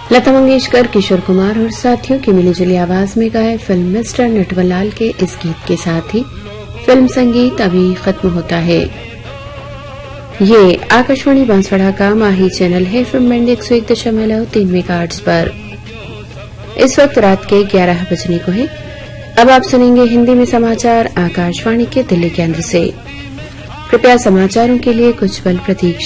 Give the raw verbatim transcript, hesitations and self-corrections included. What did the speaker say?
लता मंगेशकर, किशोर कुमार और साथियों की मिलीजुली आवाज में गाए फिल्म मिस्टर नटवरलाल के इस गीत के साथ ही फिल्म संगीत अभी खत्म होता है। ये आकाशवाणी बांसवाड़ा का माही चैनल है फिल्म बैंड एक सौ एक दशमलव तीन मेगाहर्ट्ज पर। इस वक्त रात के ग्यारह बजने को है। अब आप सुनेंगे हिंदी में समाचार आकाशवाणी के दिल्ली केंद्र से। कृपया समाचारों के लिए कुछ पल प्रतीक्षा